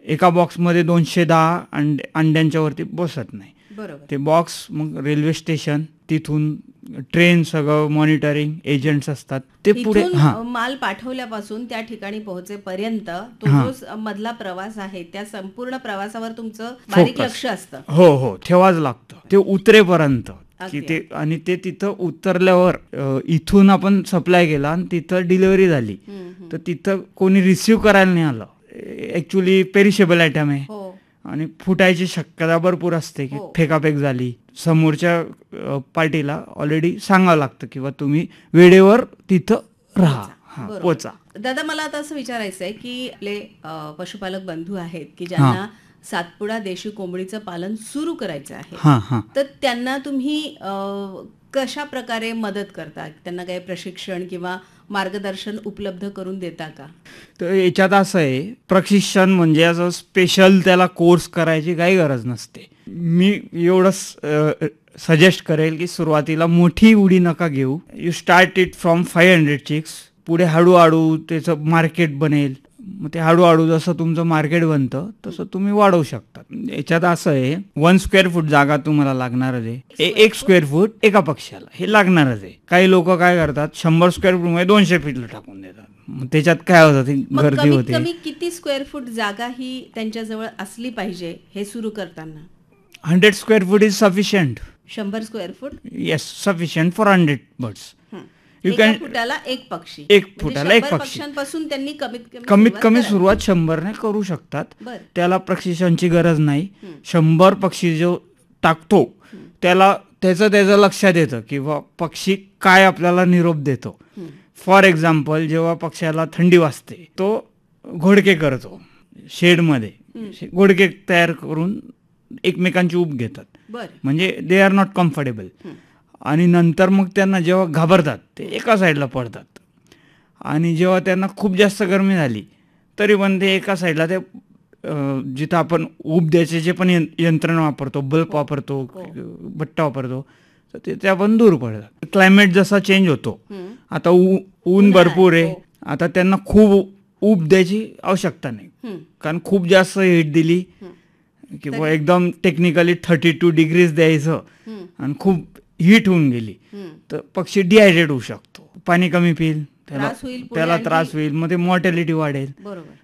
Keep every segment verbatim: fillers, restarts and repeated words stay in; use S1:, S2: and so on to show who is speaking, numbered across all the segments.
S1: एका बॉक्समध्ये दोनशे दहा अंड अंड्यांच्या वरती बसत नाही.
S2: बरोबर.
S1: ते बॉक्स मग रेल्वे स्टेशन, तिथून ट्रेन, सगळं मॉनिटरिंग एजंट्स असतात ते पुढे.
S2: हा, माल पाठवल्यापासून त्या ठिकाणी पोहोचेपर्यंत तो जो मधला प्रवास आहे त्या संपूर्ण प्रवासावर तुमचं बारीक लक्ष असतं.
S1: हो हो, ठेवाच लागतं ते उतरेपर्यंत की ते. आणि ते तिथं उतरल्यावर इथून आपण सप्लाय केला आणि तिथं डिलिव्हरी झाली तर तिथं कोणी रिसिव्ह करायला नाही आलं. ऍक्च्युली पेरिशेबल आयटम आहे आणि फुटायची शक्यता भरपूर असते की फेकाफेक झाली. समोरच्या पार्टीला ऑलरेडी सांगावं लागतं किंवा तुम्ही वेळेवर तिथं राहा, पोचा.
S2: दादा, मला आता असं विचारायचं आहे की आपले पशुपालक बंधू आहेत की ज्यांना सातपुडा देशी कोंबडीचं पालन सुरू करायचं आहे, तर त्यांना तुम्ही कशा प्रकारे मदत करता? त्यांना काही प्रशिक्षण किंवा मार्गदर्शन उपलब्ध करून देता का?
S1: तर याच्यात असं आहे, प्रशिक्षण म्हणजे असं स्पेशल त्याला कोर्स करायची काही गरज नसते. मी एवढंच सजेस्ट करेल की सुरुवातीला मोठी उडी नका घेऊ. You start it from five hundred chicks. पुढे हळूहळू त्याचं मार्केट बनेल. मग ते हळूहळू जसं तुमचं मार्केट बनतं तसं तुम्ही वाढवू शकता. याच्यात असं आहे, वन स्क्वेअर फूट जागा तुम्हाला लागणारच आहे. एक स्क्वेअर फूट एका पक्षाला हे लागणारच आहे. काही लोक काय करतात, शंभर स्क्वेअर फूट मध्ये दोनशे फीटला टाकून देतात. मग त्याच्यात काय होतं, ती गर्दी होते.
S2: कमी किती स्क्वेअर फूट जागा ही त्यांच्याजवळ असली पाहिजे हे सुरू करताना?
S1: Hundred square foot is sufficient.
S2: शंभर square foot
S1: yes, sufficient for hundred birds.
S2: You can फुटाला एक पक्षी
S1: एक फुटाला एक पक्षी
S2: पक्ष्यांपासून त्यांनी कमीत कमी
S1: कमीत कमी सुरुवात शंभरने करू शकतात. त्याला प्रशिक्षणाची गरज नाही. शंभर पक्षी जो टाकतो त्याला त्याचं त्याचं लक्षात येतं किंवा पक्षी काय आपल्याला निरोप देतो. फॉर एक्झाम्पल, जेव्हा पक्ष्याला थंडी वाजते तो घोडके करतो शेडमध्ये. घोडके तयार करून एकमेकांची ऊब घेतात, म्हणजे दे आर नॉट कम्फर्टेबल. आणि नंतर मग त्यांना जेव्हा घाबरतात ते एका साईडला पडतात. आणि जेव्हा त्यांना खूप जास्त गरमी झाली तरी पण ते एका साईडला, ते जिथं आपण ऊब द्यायचे जे पण यंत्रणा वापरतो, बल्ब वापरतो, भट्टा वापरतो, तर ते त्या पण दूर पडतात. क्लायमेट जसा चेंज होतो, आता ऊन भरपूर आहे, आता त्यांना खूप ऊब द्यायची आवश्यकता नाही. कारण खूप जास्त हीट दिली किंवा एकदम टेक्निकली थर्टी टू डिग्रीज द्यायचं आणि खूप हीट होऊन गेली तर पक्षी डिहायड्रेट होऊ शकतो. पाणी कमी पिईल, त्याला त्याला त्रास होईल, मग ते मॉर्टॅलिटी वाढेल.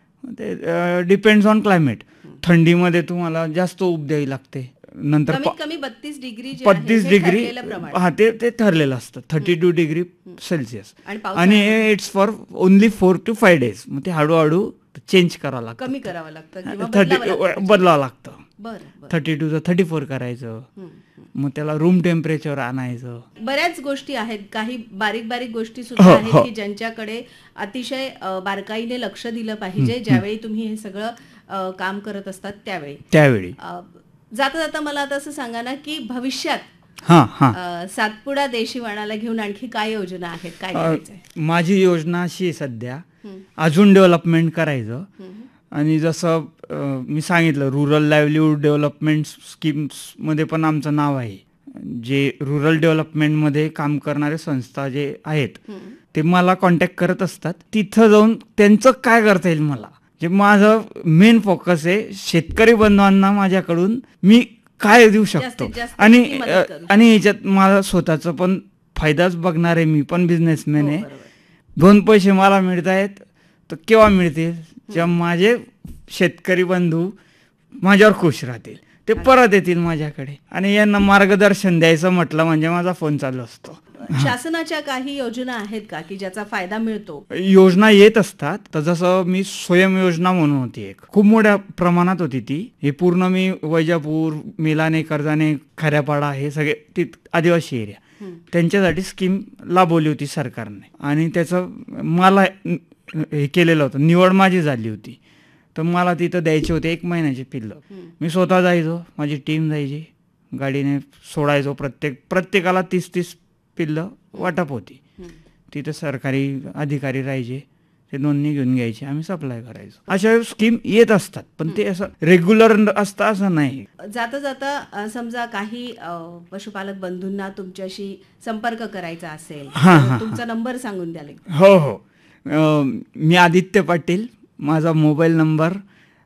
S1: ते डिपेंड्स ऑन क्लायमेट. थंडीमध्ये तुम्हाला जास्त ऊब द्यावी लागते. नंतर
S2: बत्तीस डिग्री
S1: बत्तीस डिग्री हा ते ते ठरलेलं असतं, थर्टी टू डिग्री सेल्सिअस. आणि it's for only four to five days. मग ते हळूहळू चेंज करावं लागतं,
S2: कमी करावं लागतं,
S1: थर्टी बदलावं लागतं. थर्टी टू चं थर्टी फोर करायचं, मग त्याला रूम टेम्परेचर आणायचं.
S2: बऱ्याच गोष्टी आहेत, काही बारीक बारीक गोष्टी सुद्धा आहेत की ज्यांच्याकडे अतिशय बारकाईने लक्ष दिलं पाहिजे ज्यावेळी तुम्ही हे सगळं काम करत असतात त्यावेळी.
S1: त्यावेळी
S2: जाता जाता मला आता असं सांगा ना की भविष्यात
S1: हा हा
S2: सातपुडा देशी वाणाला घेऊन आणखी काय योजना आहेत, काय करायचंय?
S1: माझी योजना अशी सध्या अजून डेव्हलपमेंट करायचं. आणि जसं मी सांगितलं, रुरल लाईव्हलीहूड डेव्हलपमेंट स्कीम्स मध्ये पण आमचं नाव आहे. जे रुरल डेव्हलपमेंटमध्ये काम करणारे संस्था जे आहेत ते मला कॉन्टॅक्ट करत असतात. तिथं जाऊन त्यांचं काय करता येईल मला, जे माझं मेन फोकस आहे, शेतकरी बंधवांना माझ्याकडून मी काय देऊ शकतो. आणि आणि याच्यात माझा स्वतःचा पण फायदाच बघणार आहे. मी पण बिझनेसमॅन आहे. दोन पैसे मला मिळत आहेत तर केव्हा मिळतील, जेव्हा माझे शेतकरी बंधू माझ्यावर खुश राहतील, ते परत येतील माझ्याकडे. आणि यांना मार्गदर्शन द्यायचं म्हटलं म्हणजे माझा फोन चालू असतो.
S2: शासनाच्या काही योजना आहेत का की ज्याचा फायदा मिळतो?
S1: योजना येत असतात. तर जसं मी स्वयं योजना म्हणून होती, एक खूप मोठ्या प्रमाणात होती ती. हे पूर्ण मी वैजापूर, मेलाने, कर्जाने, खऱ्यापाडा हे सगळे ती आदिवासी एरिया, त्यांच्यासाठी स्कीम लाभवली होती सरकारने. आणि त्याचं मला हे केलेलं होतं, निवड माझी झाली होती. तर मला तिथं द्यायचे होते एक महिन्याचे पिल्लं. मी स्वतः जायचो, माझी टीम जायची, गाडीने सोडायचो. प्रत्येक प्रत्येकाला तीस तीस पिल्लं वाटप होती. तिथं सरकारी अधिकारी राहायचे, ते नोंदणी घेऊन घ्यायचे, आम्ही सप्लाय करायचो. अशा स्कीम येत असतात, पण ते असं रेग्युलर असतं असं नाही.
S2: जाता जाता समजा काही पशुपालक बंधूंना तुमच्याशी संपर्क करायचा असेल, तुमचा नंबर सांगून द्याल?
S1: हो हो, मी आदित्य पाटील, माझा मोबाईल नंबर